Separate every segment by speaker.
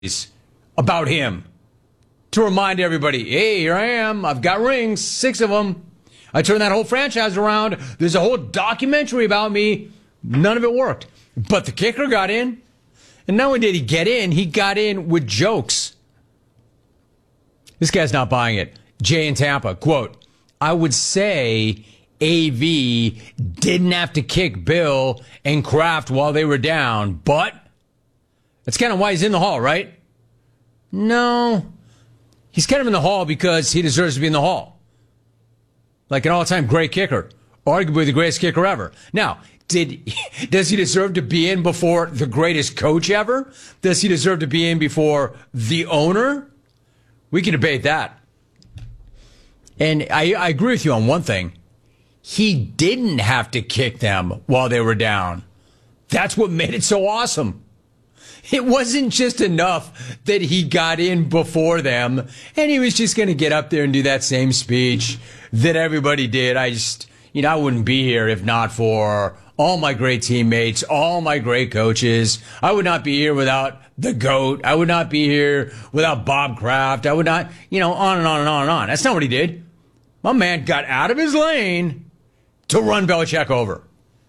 Speaker 1: about him to remind everybody, hey, here I am. I've got rings, 6 of them. I turned that whole franchise around. There's a whole documentary about me. None of it worked. But the kicker got in. And not only did he get in, he got in with jokes. This guy's not buying it. Jay in Tampa, quote, I would say AV didn't have to kick Bill and Kraft while they were down, but that's kind of why he's in the hall, right? No. He's kind of in the hall because he deserves to be in the hall. Like an all-time great kicker. Arguably the greatest kicker ever. Now, does he deserve to be in before the greatest coach ever? Does he deserve to be in before the owner? We can debate that. And I agree with you on one thing. He didn't have to kick them while they were down. That's what made it so awesome. It wasn't just enough that he got in before them and he was just going to get up there and do that same speech that everybody did. I wouldn't be here if not for all my great teammates, all my great coaches. I would not be here without the GOAT. I would not be here without Bob Kraft. I would not, on and on and on and on. That's not what he did. My man got out of his lane to run Belichick over.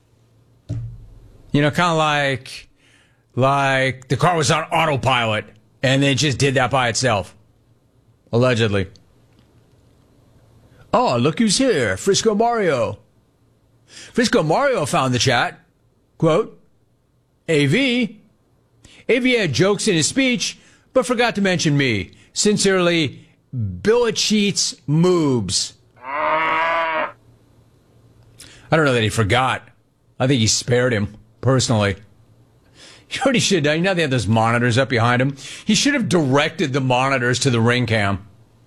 Speaker 1: Kind of like the car was on autopilot and they just did that by itself. Allegedly. Oh, look who's here. Frisco Mario. Frisco Mario found the chat. Quote, AV had jokes in his speech, but forgot to mention me. Sincerely, Belichick's moobs. I don't know that he forgot. I think he spared him, personally. You know what he should have done? You know they have those monitors up behind him? He should have directed the monitors to the ring cam.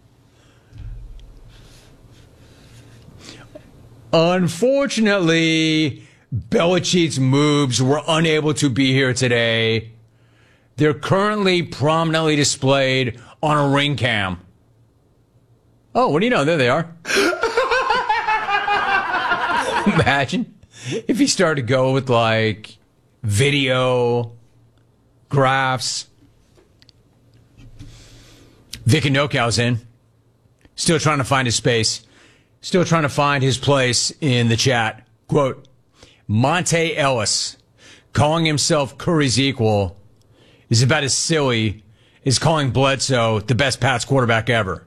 Speaker 1: Unfortunately, Belichick's moves were unable to be here today. They're currently prominently displayed on a ring cam. Oh, what do you know? There they are. Imagine if he started to go with, like, video, graphs. Vic Nokow's in. Still trying to find his space. Still trying to find his place in the chat. Quote, Monte Ellis, calling himself Curry's equal, is about as silly as calling Bledsoe the best Pats quarterback ever.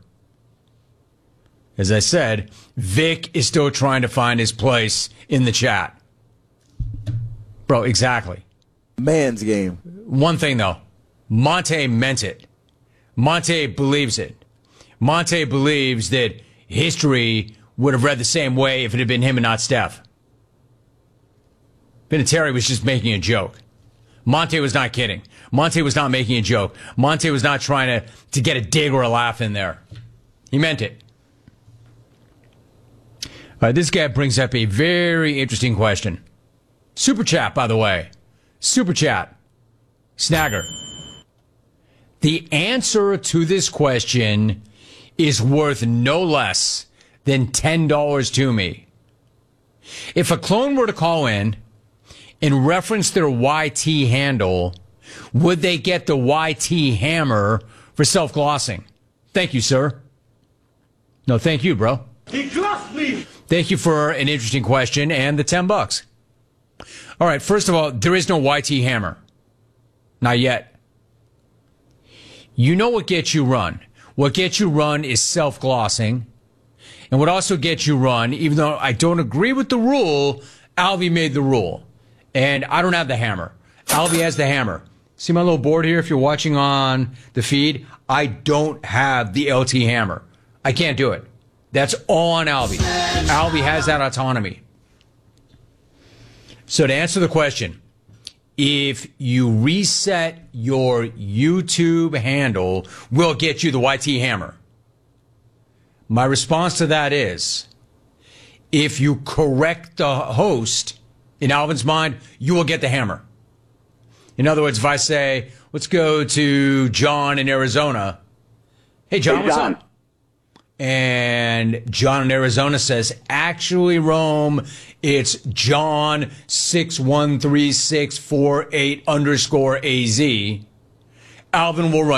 Speaker 1: As I said, Vic is still trying to find his place in the chat. Bro, exactly.
Speaker 2: Man's game.
Speaker 1: One thing, though. Monte meant it. Monte believes it. Monte believes that history would have read the same way if it had been him and not Steph. Vinatieri was just making a joke. Monte was not kidding. Monte was not making a joke. Monte was not trying to get a dig or a laugh in there. He meant it. This guy brings up a very interesting question. Super chat, by the way. Super chat. Snagger. The answer to this question is worth no less than $10 to me. If a clone were to call in and reference their YT handle, would they get the YT hammer for self-glossing? Thank you, sir. No, thank you, bro.
Speaker 3: He glossed me!
Speaker 1: Thank you for an interesting question and the $10. All right, first of all, there is no YT hammer. Not yet. You know what gets you run. What gets you run is self-glossing. And what also gets you run, even though I don't agree with the rule, Alvy made the rule. And I don't have the hammer. Alvy has the hammer. See my little board here if you're watching on the feed? I don't have the LT hammer. I can't do it. That's all on Alvy. Alvy has that autonomy. So to answer the question, if you reset your YouTube handle, we'll get you the YT hammer. My response to that is, if you correct the host, in Alvin's mind, you will get the hammer. In other words, if I say, let's go to John in Arizona. Hey, John, what's up? And John in Arizona says, actually, Rome, it's John 613648_AZ. Alvin will run.